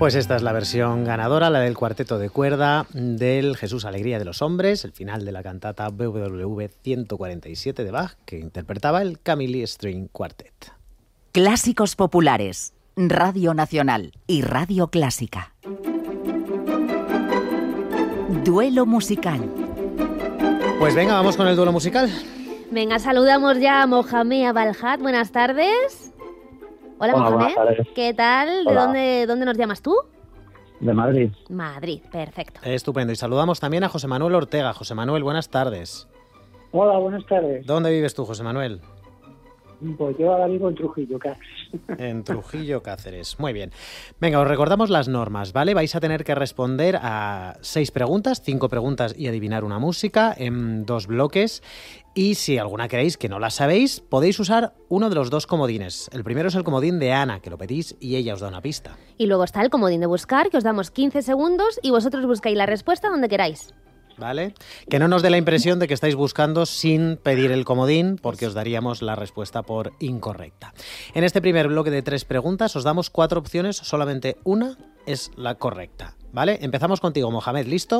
Pues esta es la versión ganadora, la del cuarteto de cuerda del Jesús Alegría de los Hombres, el final de la cantata BWV 147 de Bach, que interpretaba el Camille String Quartet. Clásicos populares, Radio Nacional y Radio Clásica. Duelo musical. Pues venga, vamos con el duelo musical. Venga, saludamos ya a Mohamed Abalhat. Buenas tardes. Hola, Mohamed. ¿Qué tal? Hola. ¿De dónde nos llamas tú? De Madrid. Madrid, perfecto. Estupendo. Y saludamos también a José Manuel Ortega. José Manuel, buenas tardes. Hola, buenas tardes. ¿Dónde vives tú, José Manuel? Pues yo ahora vivo en Trujillo, Cáceres. En Trujillo, Cáceres. Muy bien. Venga, os recordamos las normas, ¿vale? Vais a tener que responder a 6 preguntas, 5 preguntas y adivinar una música en 2 bloques. Y si alguna creéis que no la sabéis, podéis usar uno de los 2 comodines. El primero es el comodín de Ana, que lo pedís y ella os da una pista. Y luego está el comodín de buscar, que os damos 15 segundos y vosotros buscáis la respuesta donde queráis. ¿Vale? Que no nos dé la impresión de que estáis buscando sin pedir el comodín, porque os daríamos la respuesta por incorrecta. En este primer bloque de 3 preguntas os damos 4 opciones, solamente una es la correcta. ¿Vale? Empezamos contigo, Mohamed. ¿Listo?